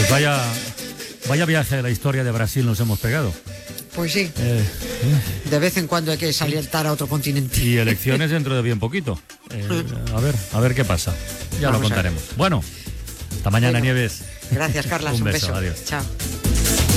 Pues vaya viaje de la historia de Brasil nos hemos pegado. Pues sí. De vez en cuando hay que saltar a otro continente. Y elecciones dentro de bien poquito. A ver qué pasa. Ya Vamos lo contaremos. Bueno, hasta mañana, Nieves. Gracias, Carlas. Un Un beso, beso. adiós. Chao.